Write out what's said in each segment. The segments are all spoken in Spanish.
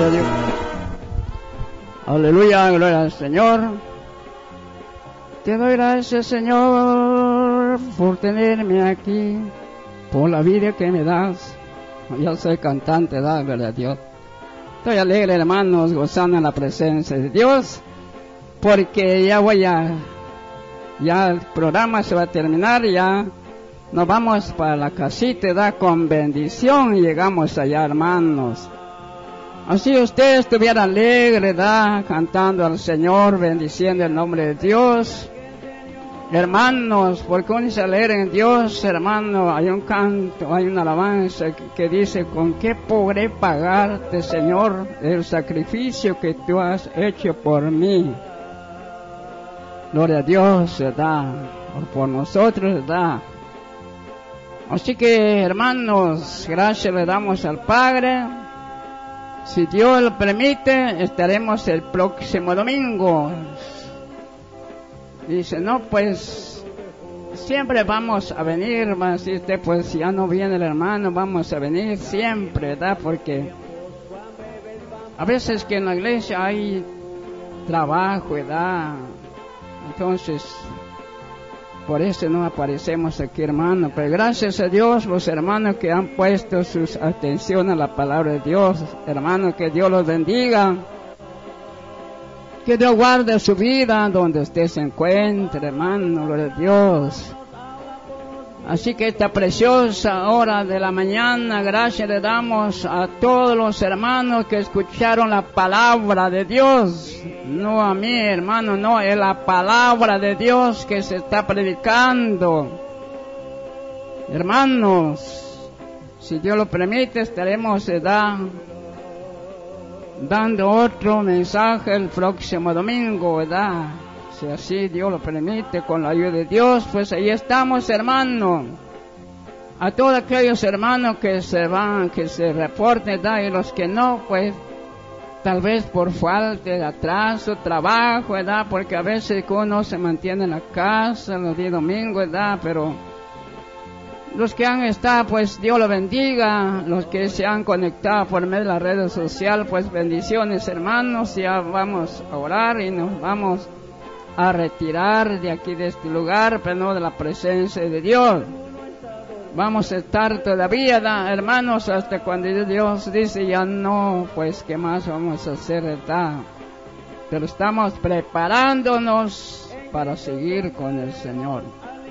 Aleluya, gloria al Señor. Te doy gracias, Señor, por tenerme aquí, por la vida que me das. Yo soy cantante, da gloria a Dios. Estoy alegre, hermanos, gozando en la presencia de Dios, porque ya el programa se va a terminar, ya nos vamos para la casita, da con bendición, y llegamos allá, hermanos. Así usted estuviera alegre, da, cantando al Señor, bendiciendo el nombre de Dios. Hermanos, porque uno se alegra en Dios, hermano, hay un canto, hay una alabanza que dice: ¿con qué podré pagarte, Señor, el sacrificio que tú has hecho por mí? Gloria a Dios, ¿verdad? Por nosotros, ¿verdad? Así que, hermanos, gracias le damos al Padre. Si Dios lo permite, estaremos el próximo domingo. Dice, no, pues siempre vamos a venir, va a decir usted, pues si ya no viene el hermano, vamos a venir siempre, ¿verdad? Porque a veces que en la iglesia hay trabajo, ¿verdad? Entonces, por eso no aparecemos aquí, hermano. Pero gracias a Dios, los hermanos que han puesto su atención a la palabra de Dios, hermanos, que Dios los bendiga. Que Dios guarde su vida donde usted se encuentre, hermano, gloria a Dios. Así que esta preciosa hora de la mañana, gracias le damos a todos los hermanos que escucharon la palabra de Dios. No a mí, hermano, no, es la palabra de Dios que se está predicando. Hermanos, si Dios lo permite, estaremos dando otro mensaje el próximo domingo, ¿verdad? Si así Dios lo permite, con la ayuda de Dios, pues ahí estamos, hermano. A todos aquellos hermanos que se van, que se reporten, ¿verdad? Y los que no, pues tal vez por falta de atraso, trabajo, ¿verdad? Porque a veces uno se mantiene en la casa los días domingos, ¿verdad? Pero los que han estado, pues Dios los bendiga. Los que se han conectado por medio de las redes sociales, pues bendiciones, hermanos. Ya vamos a orar y nos vamos a retirar de aquí, de este lugar, pero no de la presencia de Dios. Vamos a estar todavía, hermanos, hasta cuando Dios dice ya no, pues qué más vamos a hacer, ¿verdad? Pero estamos preparándonos para seguir con el Señor.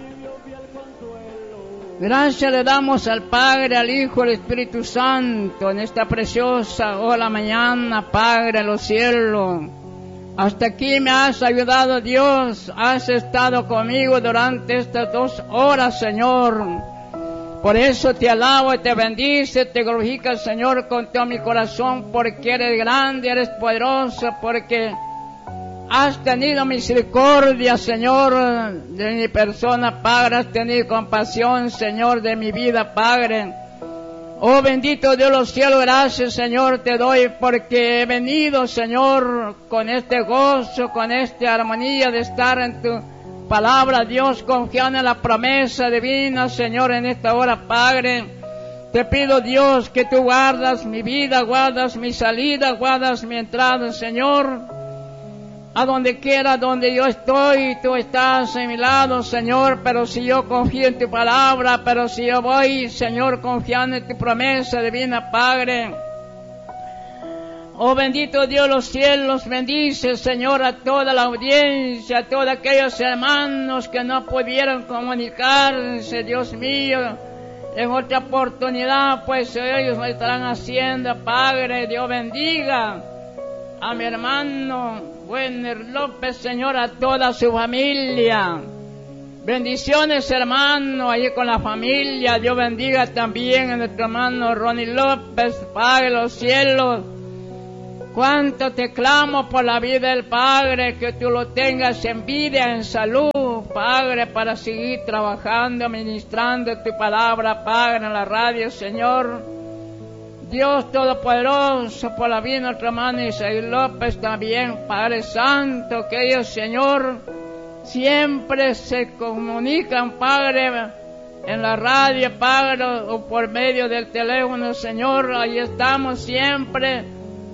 Gracias le damos al Padre, al Hijo, al Espíritu Santo en esta preciosa hora mañana, Padre de los cielos. Hasta aquí me has ayudado, Dios. Has estado conmigo durante estas 2 horas, Señor. Por eso te alabo y te bendice, te glorifica, Señor, con todo mi corazón, porque eres grande, eres poderoso, porque has tenido misericordia, Señor, de mi persona, Padre. Has tenido compasión, Señor, de mi vida, Padre. Oh, bendito Dios de los cielos, gracias, Señor, te doy, porque he venido, Señor, con este gozo, con esta armonía de estar en tu palabra, Dios, confiando en la promesa divina, Señor, en esta hora, Padre. Te pido, Dios, que tú guardas mi vida, guardas mi salida, guardas mi entrada, Señor. A donde quiera, donde yo estoy, tú estás en mi lado, Señor. Pero si yo confío en tu palabra, pero si yo voy, Señor, confiando en tu promesa divina, Padre. Oh, bendito Dios de los cielos, bendice, Señor, a toda la audiencia, a todos aquellos hermanos que no pudieron comunicarse, Dios mío. En otra oportunidad, pues ellos lo estarán haciendo, Padre. Dios bendiga a mi hermano Werner López, Señor, a toda su familia. Bendiciones, hermano, allí con la familia. Dios bendiga también a nuestro hermano Ronnie López, Padre de los cielos. Cuánto te clamo por la vida del Padre, que tú lo tengas en vida, en salud, Padre, para seguir trabajando, ministrando tu palabra, Padre, en la radio, Señor. Dios Todopoderoso, por la vida de nuestro hermano Isaías López también, Padre Santo, que ellos, Señor, siempre se comunican, Padre, en la radio, Padre, o por medio del teléfono, Señor. Ahí estamos siempre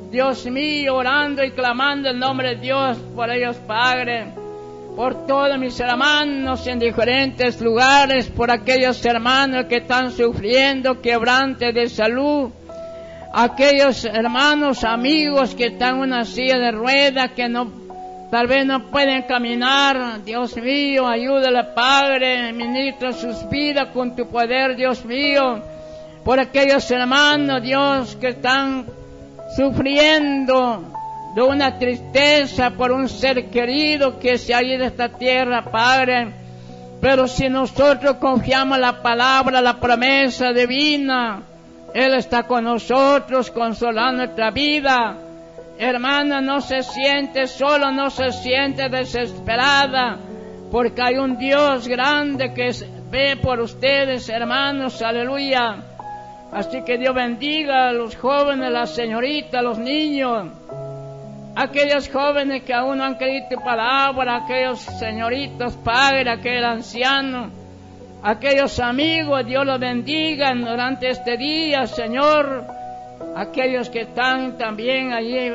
Dios mío, orando y clamando el nombre de Dios por ellos, Padre, por todos mis hermanos en diferentes lugares, por aquellos hermanos que están sufriendo quebrante de salud, aquellos hermanos, amigos que están en una silla de ruedas, que tal vez no pueden caminar. Dios mío, ayúdale, Padre, ministra sus vidas con tu poder, Dios mío, por aquellos hermanos, Dios, que están sufriendo de una tristeza por un ser querido que se ha ido de esta tierra, Padre. Pero si nosotros confiamos en la palabra, la promesa divina, Él está con nosotros, consolando nuestra vida. Hermana, no se siente solo, no se siente desesperada, porque hay un Dios grande que ve por ustedes, hermanos, aleluya. Así que Dios bendiga a los jóvenes, las señoritas, los niños, aquellos jóvenes que aún no han creído tu palabra, aquellos señoritos, Padre, aquel anciano, aquellos amigos, Dios los bendiga durante este día, Señor. Aquellos que están también allí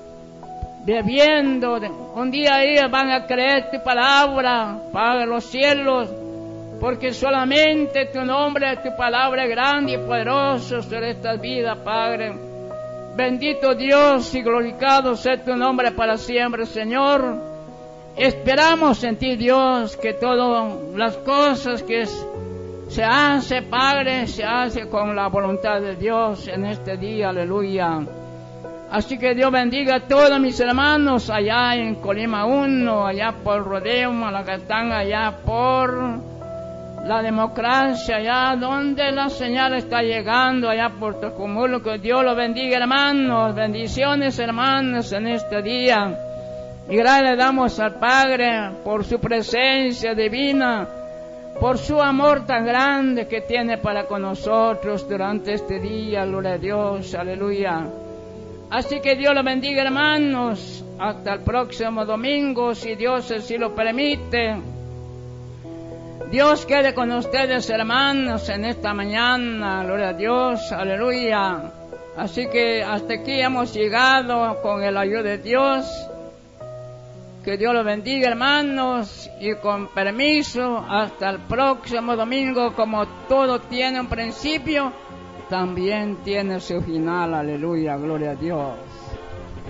bebiendo, un día ellos van a creer tu palabra, Padre, los cielos, porque solamente tu nombre, tu palabra es grande y poderoso sobre estas vidas, Padre. Bendito Dios y glorificado sea tu nombre para siempre, Señor. Esperamos en ti, Dios, que todas las cosas que se hace, Padre, se hace con la voluntad de Dios en este día, aleluya. Así que Dios bendiga a todos mis hermanos allá en Colima 1, allá por Rodeo, Malacatán, allá por la democracia, allá donde la señal está llegando, allá por Tocumulo. Que Dios los bendiga, hermanos. Bendiciones, hermanos, en este día. Y gracias le damos al Padre por su presencia divina, por su amor tan grande que tiene para con nosotros durante este día. Gloria a Dios, aleluya. Así que Dios los bendiga, hermanos. Hasta el próximo domingo, si Dios así lo permite. Dios quede con ustedes, hermanos, en esta mañana. Gloria a Dios, aleluya. Así que hasta aquí hemos llegado con el ayuda de Dios. Que Dios los bendiga, hermanos, y con permiso, hasta el próximo domingo. Como todo tiene un principio, también tiene su final, aleluya, gloria a Dios.